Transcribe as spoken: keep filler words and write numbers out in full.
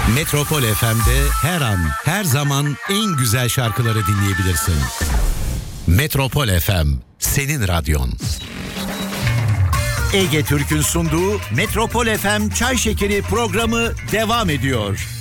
Metropol F M'de her an, her zaman en güzel şarkıları dinleyebilirsin. Metropol F M, senin radyon. Ege Türk'ün sunduğu Metropol F M Çay Şekeri programı devam ediyor.